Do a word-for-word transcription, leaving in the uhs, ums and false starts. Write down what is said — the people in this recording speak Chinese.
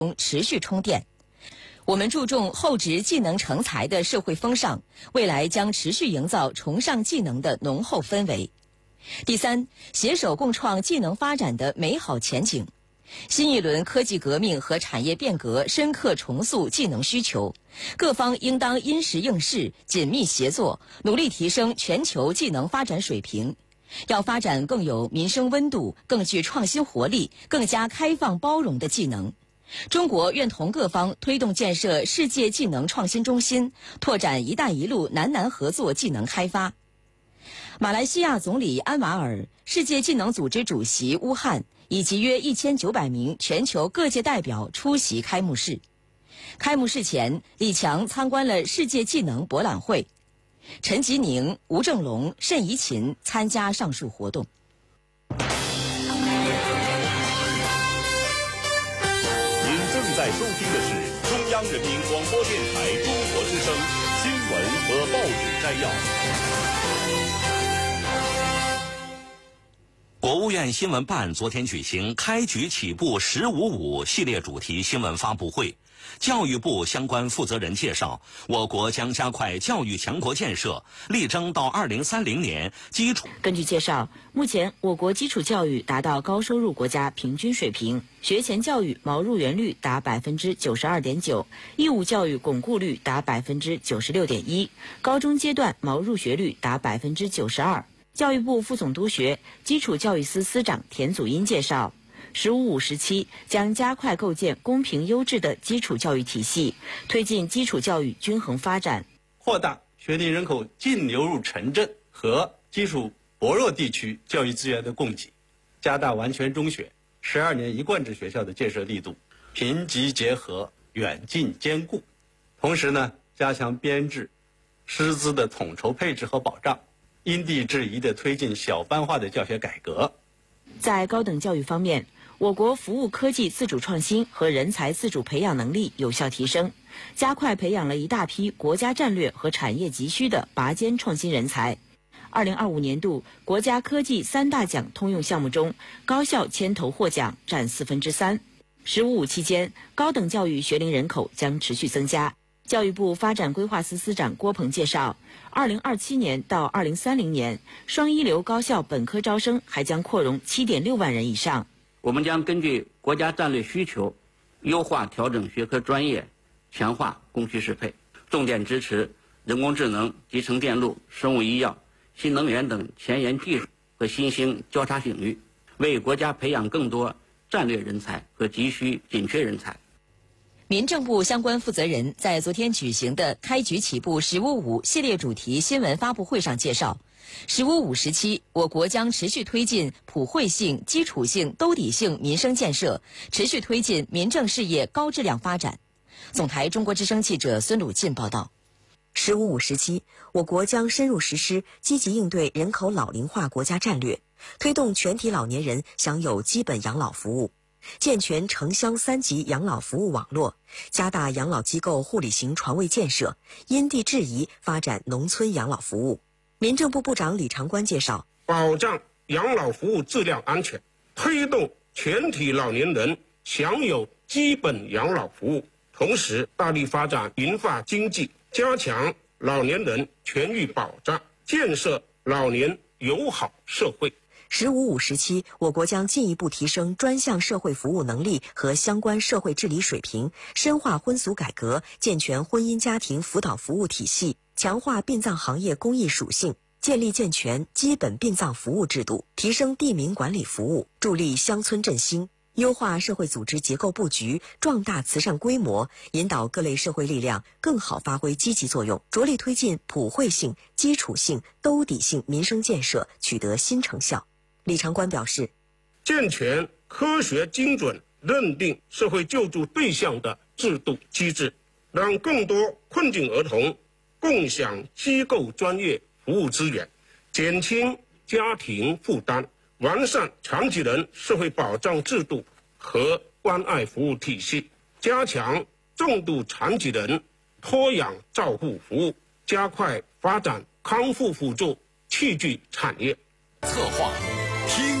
持续充电。我们注重厚植技能成才的社会风尚，未来将持续营造崇尚技能的浓厚氛围。第三，携手共创技能发展的美好前景。新一轮科技革命和产业变革深刻重塑技能需求，各方应当因时应势，紧密协作，努力提升全球技能发展水平。要发展更有民生温度、更具创新活力、更加开放包容的技能。中国愿同各方推动建设世界技能创新中心，拓展“一带一路”南南合作技能开发。马来西亚总理安瓦尔、世界技能组织主席乌汉以及约一千九百名全球各界代表出席开幕式。开幕式前，李强参观了世界技能博览会。陈吉宁、吴正龙、慎怡琴参加上述活动。 您正在收听的是中央人民广播电台中国之声新闻和报纸摘要。 国务院新闻办昨天举行开局起步十五五系列主题新闻发布会。教育部相关负责人介绍，我国将加快教育强国建设，力争到二零三零年基础。 根据介绍，目前我国基础教育达到高收入国家平均水平，学前教育毛入园率达百分之九十二点九，义务教育巩固率达百分之九十六点一，高中阶段毛入学率达百分之九十二。教育部副总督学、基础教育司司长田祖荫介绍，十五五时期将加快构建公平优质的基础教育体系，推进基础教育均衡发展， 扩大学龄人口净流入城镇和基础薄弱地区教育资源的供给，加大完全中学、十二年一贯制学校的建设力度，贫瘠结合、远近兼顾。同时呢，加强编制、师资的统筹配置和保障，因地制宜地推进小班化的教学改革。 在高等教育方面，我国服务科技自主创新和人才自主培养能力有效提升，加快培养了一大批国家战略和产业急需的拔尖创新人才。二零二五年度国家科技三大奖通用项目中，高校牵头获奖占四分之三。十五五期间，高等教育学龄人口将持续增加。教育部发展规划司司长郭鹏介绍，二零二七年到二零三零年，双一流高校本科招生还将扩容七点六万人以上。 我们将根据国家战略需求，优化调整学科专业，强化供需适配，重点支持人工智能、集成电路、生物医药、新能源等前沿技术和新兴交叉领域，为国家培养更多战略人才和急需紧缺人才。 民政部相关负责人在昨天举行的开局起步十五五系列主题新闻发布会上介绍，十五五时期，我国将持续推进普惠性、基础性、兜底性民生建设，持续推进民政事业高质量发展。总台中国之声记者孙鲁进报道。 十五五时期，我国将深入实施积极应对人口老龄化国家战略，推动全体老年人享有基本养老服务，健全城乡三级养老服务网络，加大养老机构护理型床位建设，因地制宜发展农村养老服务。民政部部长李长官介绍， 保障养老服务质量安全，推动全体老年人享有基本养老服务，同时大力发展银发经济，加强老年人权益保障，建设老年友好社会。 十五五时期，我国将进一步提升专项社会服务能力和相关社会治理水平，深化婚俗改革，健全婚姻家庭辅导服务体系，强化殡葬行业公益属性，建立健全基本殡葬服务制度，提升地名管理服务，助力乡村振兴，优化社会组织结构布局，壮大慈善规模，引导各类社会力量更好发挥积极作用，着力推进普惠性、基础性、兜底性民生建设取得新成效。李长官表示， 健全科学精准认定社会救助对象的制度机制，让更多困境儿童共享机构专业服务资源，减轻家庭负担，完善残疾人社会保障制度和关爱服务体系，加强重度残疾人托养照护服务，加快发展康复辅助器具产业。 策划听